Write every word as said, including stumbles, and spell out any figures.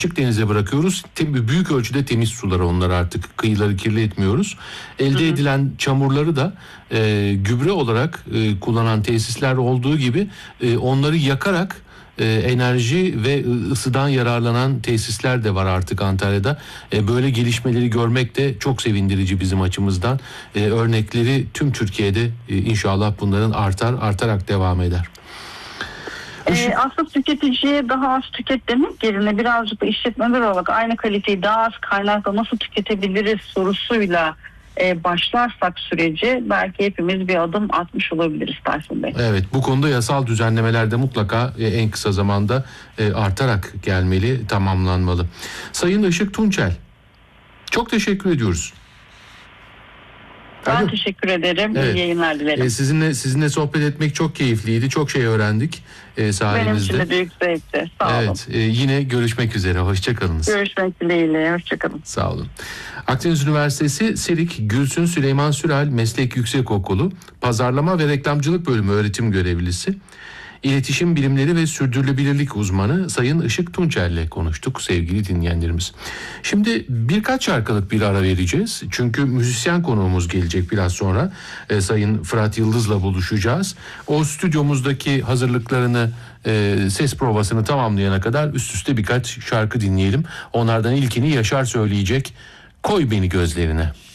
açık denize bırakıyoruz. Tem- büyük ölçüde temiz sular onlar, artık kıyıları kirli etmiyoruz. Elde hı hı. edilen çamurları da e, gübre olarak e, kullanan tesisler olduğu gibi e, onları yakarak e, enerji ve ısıdan yararlanan tesisler de var artık Antalya'da. E, böyle gelişmeleri görmek de çok sevindirici bizim açımızdan. E, örnekleri tüm Türkiye'de e, inşallah bunların artar, artarak devam eder. Ee, aslında tüketiciye daha az tüket demek yerine birazcık da işletmeler olarak aynı kaliteyi daha az kaynakla nasıl tüketebiliriz sorusuyla e, başlarsak süreci belki hepimiz bir adım atmış olabiliriz Tayfun Bey. Evet, bu konuda yasal düzenlemeler de mutlaka e, en kısa zamanda e, artarak gelmeli, tamamlanmalı. Sayın Işık Tunçel, çok teşekkür ediyoruz. Ben Alo. teşekkür ederim. Evet. İyi yayınlar dilerim. Ee, sizinle sizinle sohbet etmek çok keyifliydi. Çok şey öğrendik e, sayenizde. Benim için de büyük zevkti. Sağ olun. Evet, e, yine görüşmek üzere. Hoşçakalınız. Görüşmek dileğiyle. Hoşçakalın. Sağ olun. Akdeniz Üniversitesi Serik Gülsün Süleyman Sürel Meslek Yüksekokulu Pazarlama ve Reklamcılık Bölümü öğretim görevlisi, İletişim Bilimleri ve Sürdürülebilirlik uzmanı Sayın Işık Tunçel ile konuştuk sevgili dinleyenlerimiz. Şimdi birkaç şarkılık bir ara vereceğiz. Çünkü müzisyen konuğumuz gelecek biraz sonra. E, Sayın Fırat Yıldız'la buluşacağız. O stüdyomuzdaki hazırlıklarını, e, ses provasını tamamlayana kadar üst üste birkaç şarkı dinleyelim. Onlardan ilkini Yaşar söyleyecek. Koy Beni Gözlerine.